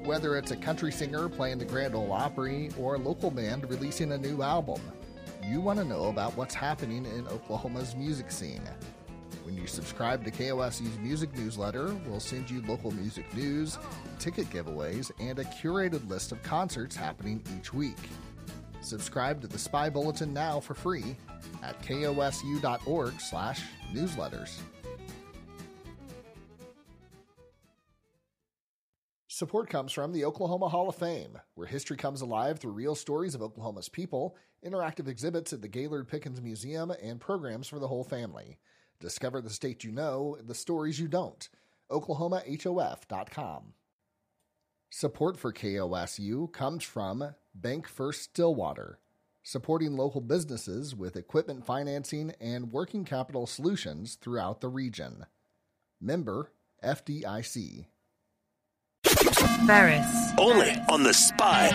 Whether it's a country singer playing the Grand Ole Opry or a local band releasing a new album, you want to know about what's happening in Oklahoma's music scene. When you subscribe to KOSU's music newsletter, we'll send you local music news, ticket giveaways, and a curated list of concerts happening each week. Subscribe to the Spy Bulletin now for free at kosu.org/newsletters. Support comes from the Oklahoma Hall of Fame, where history comes alive through real stories of Oklahoma's people, interactive exhibits at the Gaylord Pickens Museum, and programs for the whole family. Discover the state you know, the stories you don't. OklahomaHOF.com. Support for KOSU comes from Bank First Stillwater, supporting local businesses with equipment financing and working capital solutions throughout the region. Member FDIC. Ferris. Only on the Spy.